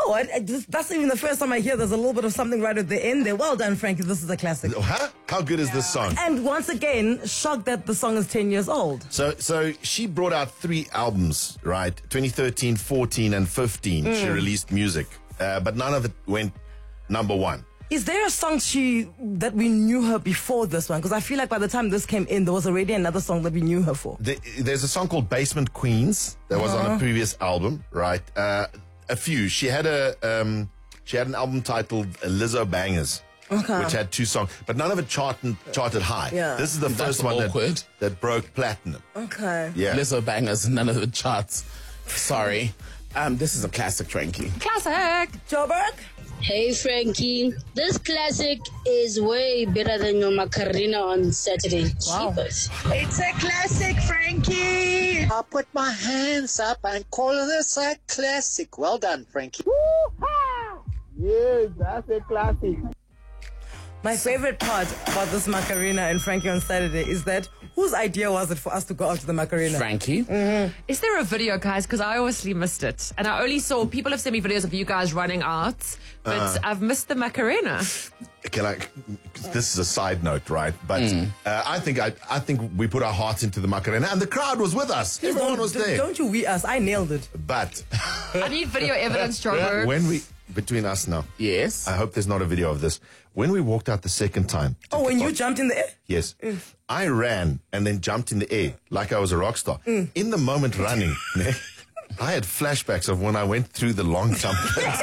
No, that's even the first time I hear there's a little bit of something right at the end there. Well done, Frankie. This is a classic. Huh? How good is this song? And once again, shocked that the song is 10 years old. So she brought out 3 albums, right? 2013, 14, and 15. She released music, but none of it went number 1. Is there a song that we knew her before this one? Because I feel like by the time this came in, there was already another song that we knew her for. There's a song called Basement Queens that was on a previous album, right? A few. She had an album titled Lizzo Bangers, which had 2 songs, but none of it charted high. Yeah. This is the first one that broke platinum. Okay. Yeah. Lizzo Bangers, none of the charts. Sorry. This is a classic, Frankie. Classic. Joburg. Hey Frankie, this classic is way better than your Macarena on Saturday. Wow. Jeepers. It's a classic, Frankie. I'll put my hands up and call this a classic. Well done, Frankie. Yes, that's a classic. My favorite part about this Macarena and Frankie on Saturday is that whose idea was it for us to go out to the Macarena? Frankie? Is there a video, guys? Because I obviously missed it. And I only saw people have sent me videos of you guys running out, but I've missed the Macarena. This is a side note, right? But I think we put our hearts into the Macarena, and the crowd was with us. Everyone was there. Don't you we us? I nailed it. But I need video evidence, Joburg. between us now, Yes. I hope there's not a video of this. When we walked out the second time. When you jumped in the air? Yes. I ran and then jumped in the air like I was a rock star. In the moment running, I had flashbacks of when I went through the long jump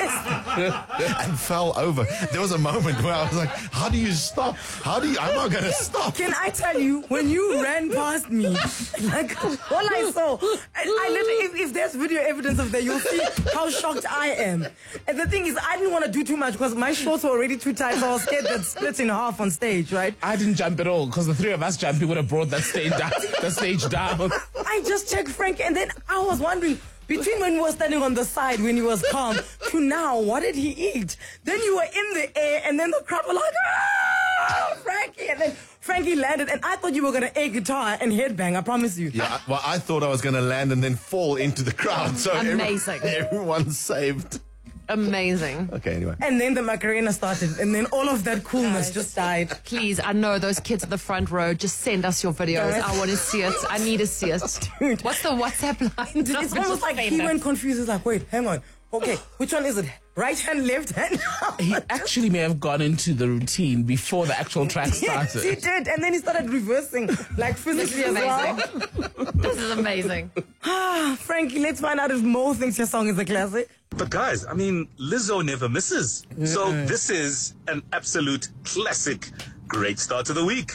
and fell over. There was a moment where I was like, how do you stop? I'm not going to stop. Can I tell you, when you ran past me, like, all I saw, I literally, if there's video evidence of that, you'll see how shocked I am. And the thing is, I didn't want to do too much because my shorts were already too tight, so I was scared that split in half on stage, right? I didn't jump at all because the 3 of us jumping would have brought that stage down. I just checked Frank, and then I was wondering, between when we were standing on the side when he was calm to now, what did he eat? Then you were in the air, and then the crowd were like, "Ah, Frankie!" And then Frankie landed, and I thought you were gonna air guitar and headbang. I promise you. Yeah, well, I thought I was going to land and then fall into the crowd. So Amazing. Everyone's saved. Amazing. Okay, anyway. And then the Macarena started, and then all of that coolness just died. Please, I know those kids at the front row. Just send us your videos. I want to see it. I need to see it. Dude. What's the WhatsApp line? It's almost like he went confused. He's like, wait, hang on. Okay, which one is it? Right hand, left hand? He actually may have gone into the routine before the actual track started. Yes, he did. And then he started reversing, like physically as well. This is amazing. Frankie, let's find out if Mo thinks your song is a classic. But guys, I mean, Lizzo never misses. So this is an absolute classic. Great start to the week.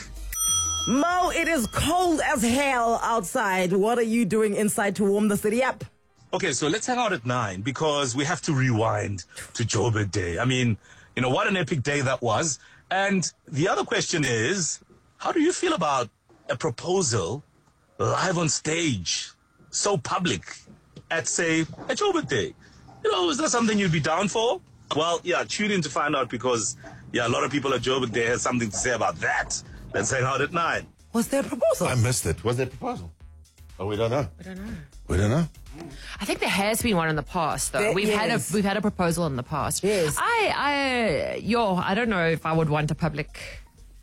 Mo, it is cold as hell outside. What are you doing inside to warm the city up? Okay, so let's hang out at 9 because we have to rewind to Joburg Day. I mean, what an epic day that was. And the other question is, how do you feel about a proposal live on stage, so public, at, say, a Joburg Day? Is that something you'd be down for? Well, yeah, tune in to find out because, a lot of people at Joburg Day have something to say about that. Let's hang out at 9. Was there a proposal? I missed it. Was there a proposal? Oh, we don't know. We don't know. I think there has been one in the past, though. We've had a proposal in the past. Yes. I don't know if I would want a public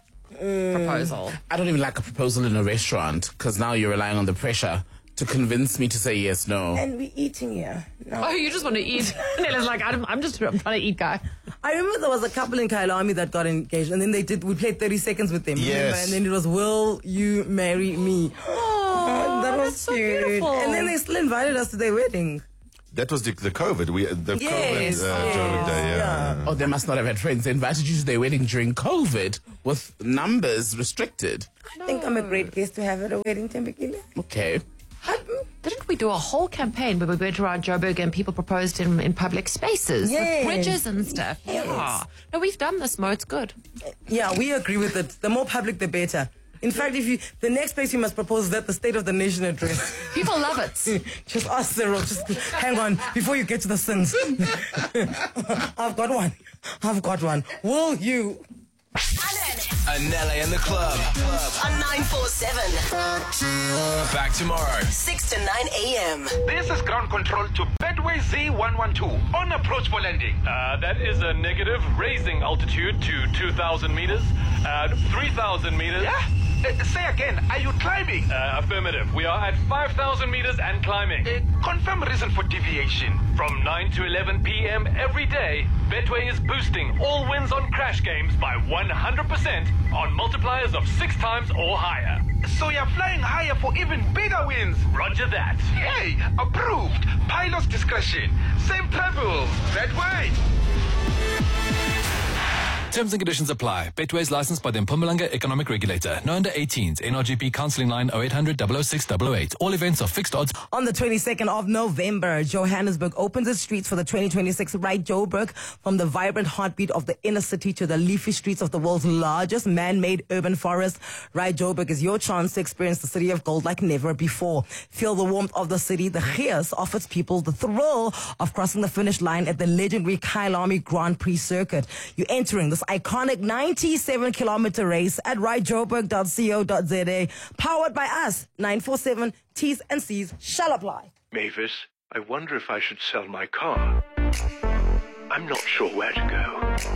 proposal. I don't even like a proposal in a restaurant because now you're relying on the pressure to convince me to say yes, no. And we're eating here. No. Oh, you just want to eat? Nella's like, I'm trying to eat, guy. I remember there was a couple in Kyalami that got engaged, and then we played 30 seconds with them. Yes. Remember? And then it was, will you marry me? That was so cute. beautiful. And then they still invited us to their wedding. That was the COVID. COVID Joburg Day. Yeah. Oh, they must not have had friends. They invited you to their wedding during COVID with numbers restricted. I think I'm a great guest to have at a wedding, Tembekile. Okay. Didn't we do a whole campaign where we went around Joburg and people proposed in public spaces Yes. with bridges and stuff? Yes. Yeah. No, we've done this, Mo. It's good. Yeah, we agree with it. The more public, the better. In fact, the next place you must propose is at the State of the Nation address. People love it. Just ask Cyril. Just hang on before you get to the sins. I've got one. Will you? Anele and the Club. On 947. Back tomorrow. 6 to 9 a.m. This is ground control to Betway Z112 on approach for landing. That is a negative, raising altitude to 2,000 meters, 3,000 meters. Yeah? Say again, are you climbing? Affirmative. We are at 5,000 meters and climbing. Confirm reason for deviation. From 9 to 11 p.m. every day, Betway is boosting all wins on crash games by 100% on multipliers of 6 times or higher. So you're flying higher for even bigger wins. Roger that. Hey, approved. Pilot's discretion. Same travel. Betway. Terms and conditions apply. Betway is licensed by the Mpumalanga Economic Regulator. No under 18s. NRGP Counselling Line 0800 006 008. All events are fixed odds. On the 22nd of November, Johannesburg opens its streets for the 2026 Right Joburg. From the vibrant heartbeat of the inner city to the leafy streets of the world's largest man-made urban forest, Right Joburg is your chance to experience the city of gold like never before. Feel the warmth of the city, the gears of its people, the thrill of crossing the finish line at the legendary Kyalami Grand Prix circuit. You're entering this iconic 97-kilometer race at rightjoburg.co.za. Powered by us. 947 T's and C's shall apply. Mavis, I wonder if I should sell my car. I'm not sure where to go.